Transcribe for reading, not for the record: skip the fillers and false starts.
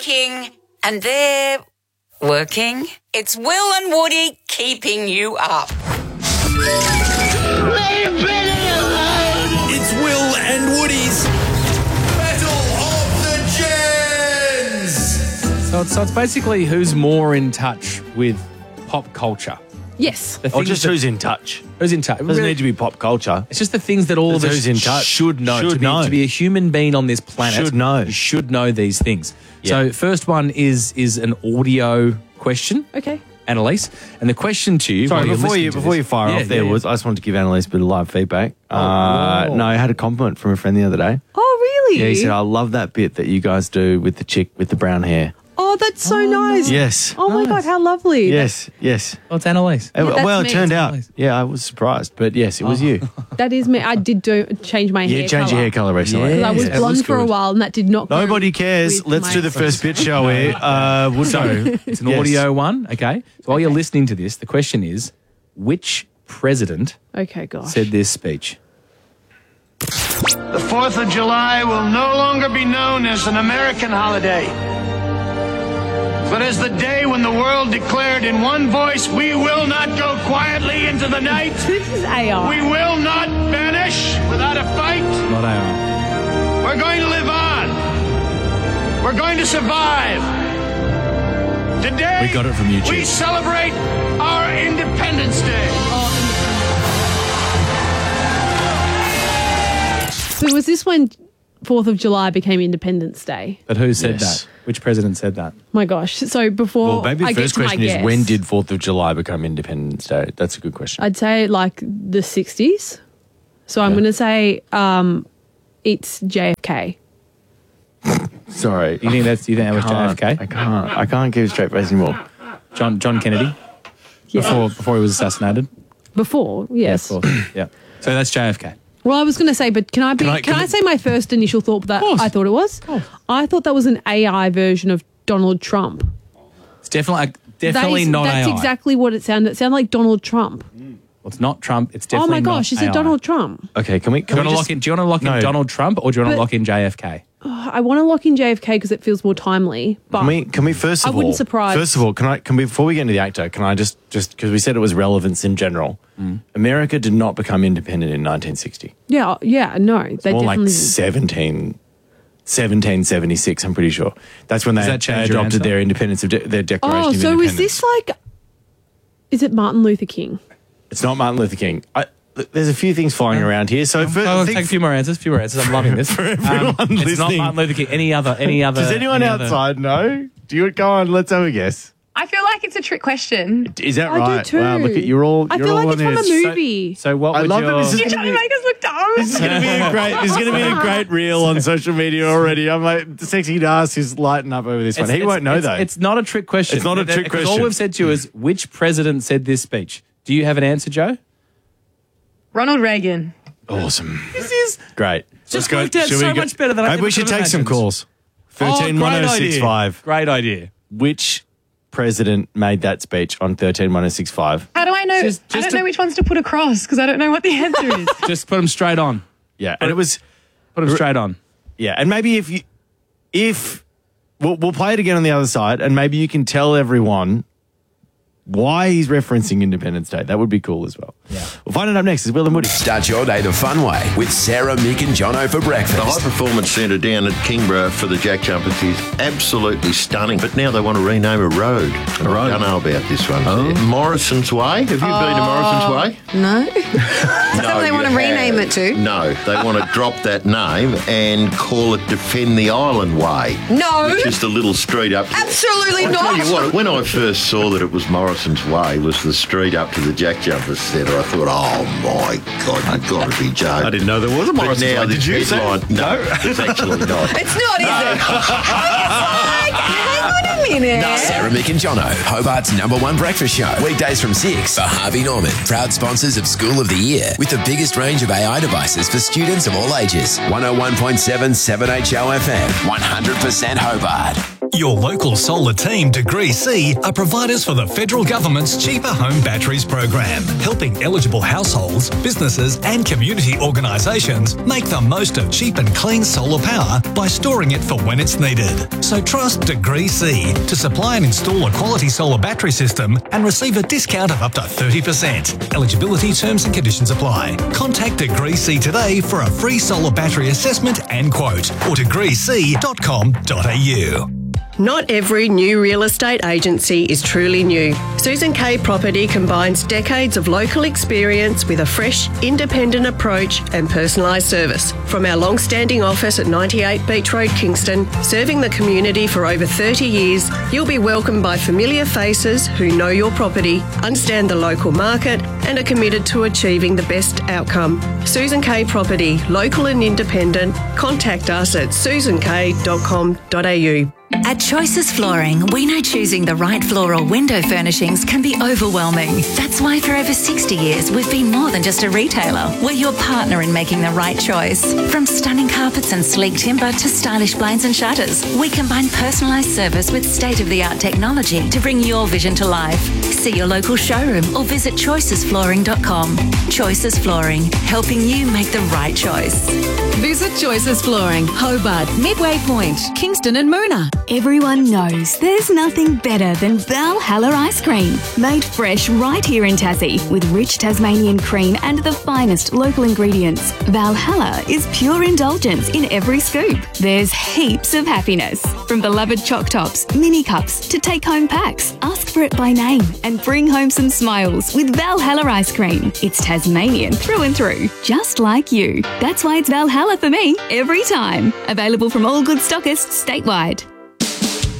working, and they're working. It's Will and Woody keeping you up. It's Will and Woody's Battle of the Gens. So it's basically who's more in touch with pop culture. Yes. Or just who's in touch. Who's in touch. It doesn't need to be pop culture. It's just the things that all of us Who's in touch. should know. Should know. To be a human being on this planet, Should know. you should know these things. Yeah. So first one is an audio question, Okay. Annalise. And the question to you... Sorry, while you're before listening you to fire this- off there, I just wanted to give Annalise a bit of live feedback. No, I had a compliment from a friend the other day. Oh, really? Yeah, he said, I love that bit that you guys do with the chick with the brown hair. Oh, that's so nice. Yes. Oh, my God, how lovely. Yes. Oh, it's Annalise. that's Well, it me. turned out. Yeah, I was surprised. But yes, it was you. That is me. I did change my hair Yeah, change your hair colour recently. Because I was Yeah, it blonde was for a good. while and that did not go Nobody cares. with Let's my- do the first bit, shall we? So it's an audio one, okay? So while you're listening to this, the question is, which president Okay, gosh. said this speech? The 4th of July will no longer be known as an American holiday, but as the day when the world declared in one voice, we will not go quietly into the night. This is AI. We will not vanish without a fight. Not AI. We're going to live on. We're going to survive. Today, We got it from YouTube. we celebrate our Independence Day. So was this when 4th of July became Independence Day? But who said Yes. that? Which president said that? My gosh. So before Well, maybe I the get first to my question is, guess, when did 4th of July become Independence Day? That's a good question. I'd say like the 60s. So I'm going to say it's JFK. Sorry. You think that was JFK? I can't keep a straight face anymore. John Kennedy? Yeah. Before he was assassinated? Before, yes. Yeah, of course. Yeah. So that's JFK. Well, I was going to say, but can I say my first initial thought that I thought it was? I thought that was an AI version of Donald Trump. It's definitely not That's AI. exactly what it sounded. It sounded like Donald Trump. Well, it's not Trump. It's Oh definitely my gosh, not is it AI. Donald Trump? Okay, can we Do you want to just- lock in? Do you want to lock No. in Donald Trump or do you want to But- lock in JFK? I want to lock in JFK because it feels more timely. But Can we first of I all? wouldn't surprise. First of all, before we get into the actor, can I just because we said it was relevance in general? America did not become independent in 1960. yeah, no, they More definitely like 1776. I'm pretty sure that's when they Does that change your adopted answer? their independence of their Declaration Oh, of so Independence. is this like? Is it Martin Luther King? It's not Martin Luther King. There's a few things flying around here. So I'll take a few more answers. I'm loving this. for everyone It's not listening. Martin Luther King. Any other? Does anyone outside know? Do you go on? Let's have a guess. I feel like it's a trick question. Is that I do right? too. Wow, look at you're all. I you're feel all like on it's from a edge. movie. So what I would love that your... this is You're gonna trying to make us look dumb. This is going to be a great. This is going to be a great reel on social media already. I'm like, the sexy Darcy is lighting up over this one. He won't know though. It's not a trick question. It's not a trick Because all question. we've said to you is which president said this speech. Do you have an answer, Joe? Ronald Reagan. Awesome. This is Great. just worked out so much better than I Maybe ever we should could have take some imagined. calls. great 131065. Great idea. Which president made that speech on 131065? How do I know? Just I don't to- know which ones to put across because I don't know what the answer is. Just put them straight on. Yeah, and it was. Put them straight on. Yeah, and maybe if we'll play it again on the other side, and maybe you can tell everyone why he's referencing Independence Day. That would be cool as well. Yeah. We'll find it up next. It's Will and Woody. Start your day the fun way with Sarah, Mick and Jono for breakfast. The High Performance Centre down at Kingborough for the Jack Jumpers is absolutely stunning, but now they want to rename a road. I don't know about this one. Morrison's Way. Have you been to Morrison's Way? No. Is that what they want to rename it to? No, they want to drop that name and call it Defend the Island Way. No. Just a little street up. Absolutely I not. tell you what, when I first saw that it was Morrison's Way, was the street up to the Jack Jumpers Centre, I thought, oh my God, you've got to be joking. I didn't know there was a But Morrison's now Way. the Did you say? headline, no, it's actually not. It's not, is it? I was like, hang on a minute. Sarah, Mick and Jono, Hobart's #1 breakfast show. Weekdays from 6 for Harvey Norman, proud sponsors of School of the Year, with the biggest range of AI devices for students of all ages. 101.7 7HO FM, 100% Hobart. Your local solar team, Degree C, are providers for the federal government's Cheaper Home Batteries program, helping eligible households, businesses and community organisations make the most of cheap and clean solar power by storing it for when it's needed. So trust Degree C to supply and install a quality solar battery system and receive a discount of up to 30%. Eligibility terms and conditions apply. Contact Degree C today for a free solar battery assessment and quote, or degreec.com.au. Not every new real estate agency is truly new. Susan K Property combines decades of local experience with a fresh, independent approach and personalised service. From our long-standing office at 98 Beach Road, Kingston, serving the community for over 30 years, you'll be welcomed by familiar faces who know your property, understand the local market and are committed to achieving the best outcome. Susan K Property, local and independent. Contact us at susank.com.au. At Choices Flooring, we know choosing the right floor or window furnishings can be overwhelming. That's why for over 60 years, we've been more than just a retailer. We're your partner in making the right choice. From stunning carpets and sleek timber to stylish blinds and shutters, we combine personalised service with state-of-the-art technology to bring your vision to life. See your local showroom or visit choicesflooring.com. Choices Flooring, helping you make the right choice. Visit Choices Flooring, Hobart, Midway Point, Kingston and Moona. Everyone knows there's nothing better than Valhalla ice cream. Made fresh right here in Tassie with rich Tasmanian cream and the finest local ingredients. Valhalla is pure indulgence in every scoop. There's heaps of happiness. From beloved choc tops, mini cups to take-home packs. Ask for it by name and bring home some smiles with Valhalla ice cream. It's Tasmanian through and through, just like you. That's why it's Valhalla for me every time. Available from all good stockists statewide.